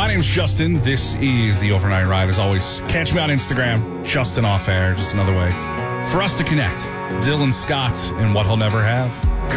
My name's Justin. This is the Overnight Ride. As always, catch me on Instagram, Justin Off Air. Just another way for us to connect. Dylan Scott and what he'll never have.